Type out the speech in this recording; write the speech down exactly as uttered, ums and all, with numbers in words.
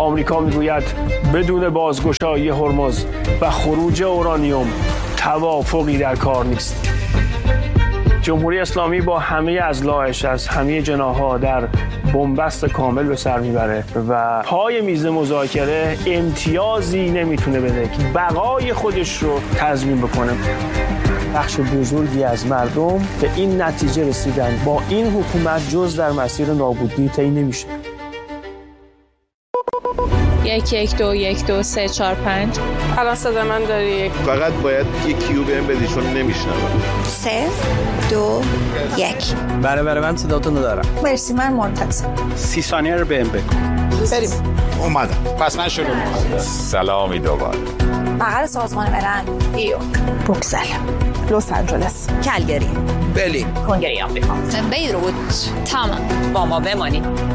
آمریکا میگوید بدون بازگشایی هرمز و خروج اورانیوم توافقی در کار نیست. جمهوری اسلامی با همه اضلاعش از همه جناح‌ها در بنبست کامل به سر میبره و پای میز مذاکره امتیازی نمیتونه بده که بقای خودش رو تضمین بکنه. بخش بزرگی از مردم به این نتیجه رسیدن با این حکومت جز در مسیر نابودی طی نمیشه. یک یک دو یک دو سه چهار پنج. الان صدا من داری؟ فقط باید یک کیو بهم بدی چون نمیشنوم. سه دو یک. بله بله من صداتون رو دارم. مرسی من منتظر. سی ثانیه رو بهم بگو. بریم. اومدم. پس من شروع می‌کنم. سلامی دوباره. بغل سازمان ملل. نیویورک. بروکسل. لس آنجلس. کلگری. بلی. کنگره آمریکا. بیروت. تمام. با ما بمانید.